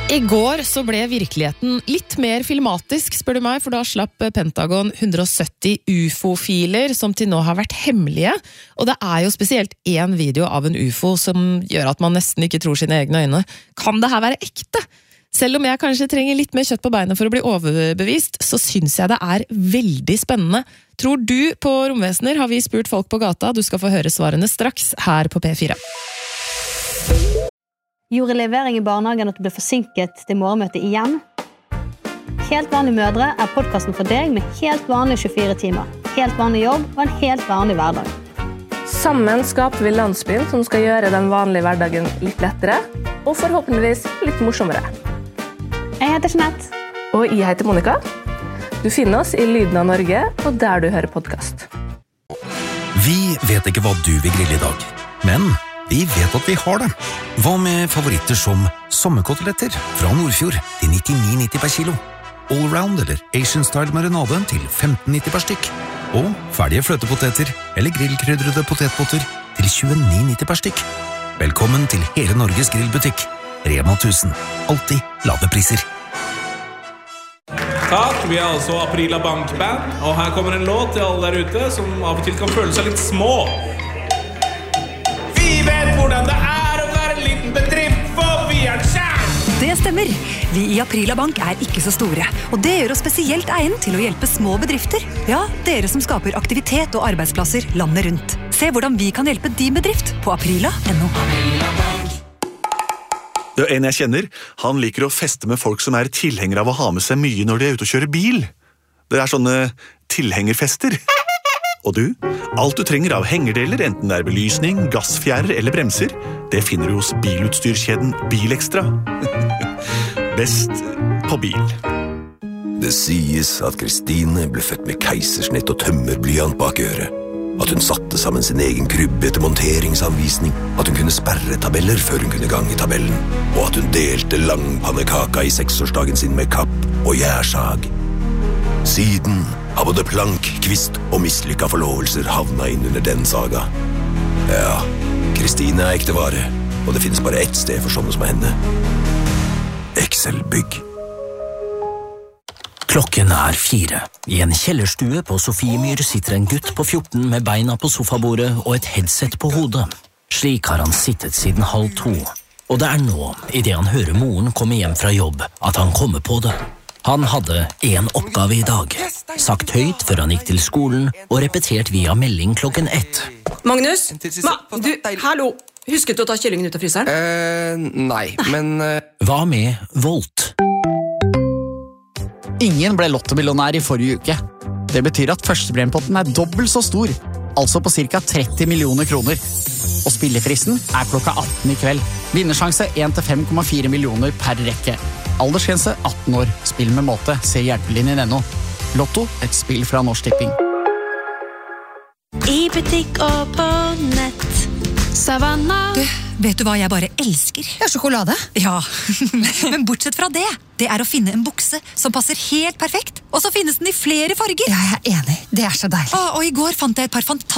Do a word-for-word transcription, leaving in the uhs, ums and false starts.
I går så ble virkeligheten litt mer filmatisk, spør du meg, for da slapp Pentagon hundre og sytti U F O-filer som til nå har vært hemmelige, og det er jo spesielt en video av en U F O som gjør at man nesten ikke tror sine egne øyne. Kan det her være ekte? Selv om jeg kanskje trenger litt mer kjøtt på beinet for å bli overbevist, så synes jeg det er veldig spennende. Tror du på romvesener, har vi spurt folk på gata. Du skal få høre svarene straks her på P fire. Gjorde levering i barnehagen at du ble forsinket til morgenmøtet igjen? Helt vanlige mødre er podcasten for deg med helt vanlige tjuefire timer. Helt vanlig jobb og en helt vanlig hverdag. Sammen skaper vi landsbyen som skal gjøre den vanlige hverdagen litt lettere, og forhåpentligvis litt morsommere. Jeg heter Jeanette. Og jeg heter Monica. Du finner oss i Lyden av Norge, og der du hører podcast. Vi vet ikke hva du vil grille i dag, men vi vet at vi har det. Hva med favoritter som sommerkoteletter fra Nordfjord til nittini nitti per kilo? Allround eller Asian-style marinade til femten nitti per stykk? Og ferdige fløtepoteter eller grillkrydrede potetpotter til tjueni nitti per stykk? Velkommen til hele Norges grillbutikk. Rema tusen. Alltid lave priser. Takk, vi er altså Aprila Bank Band, og her kommer en låt til alle der ute som av og til kan føle seg litt små. Vi vet hvordan det er å være en liten bedrift, for vi er kjær! Det stemmer. Vi i Aprila Bank er ikke så store, og det gjør oss spesielt egnet til å hjelpe små bedrifter. Ja, dere som skaper aktivitet og arbeidsplasser landet rundt. Se hvordan vi kan hjelpe din bedrift på aprila punktum no. Det er en jeg kjenner. Han liker å feste med folk som er tilhengere av å ha med seg mye når de er ute og kjører bil. Det er sånne tilhengerfester. Og du? Alt du trenger av hengerdeler, enten det er belysning, gassfjærer eller bremser, det finner du hos bilutstyrkjeden Bilekstra. Best på bil. Det sies at Kristine ble født med keisersnitt og tømmerblyant bak øret. At hun satte sammen sin egen krybbe etter monteringsanvisning. At hun kunne sperre tabeller før hun kunne gange tabellen. Og at hun delte langpannekaka i seksårsdagen sin med kapp og gjærsag. Siden har både plank, kvist og mislykka forlovelser havna inn under den saga. Ja, Kristine er ekte vare, og det finnes bare ett sted for sånne som henne. Excel-bygg. Klokken er fire. I en kjellerstue på Sofiemyr sitter en gutt på fjorten med beina på sofabordet og et headset på hodet. Slik har han sittet siden halv to. Og det er nå, i det han hører moren komme hjem fra jobb, at han kommer på det. Han hadde en oppgave i dag. Sagt høyt før han gikk til skolen, og repetert via melding klokken ett. Magnus? Ma, du, hallo! Husket du å ta kyllingen ut av fryseren? Eh, nei, men... Uh... Hva med Volt? Ingen ble lottomillionær i forrige uke. Det betyr at førstepremiepotten er dobbelt så stor, altså på cirka tretti millioner kroner. Og spillefristen er klokka atten i kveld. Vinnersjanse en til fem komma fire millioner per rekke. Aldersgrense atten år. Spill med måte. Se hjelpelinjen ennå. Lotto, et spill fra Norsk Tipping. I butikk og på nett. Savannah. Du, vet du hva jeg bare elsker? Ja, sjokolade. Ja, men bortsett fra det. Det er å finne en bukse som passer helt perfekt, og så finnes den i flere farger. Ja, jeg er enig. Det er så deilig. Å, og i går fant jeg et par fantastiske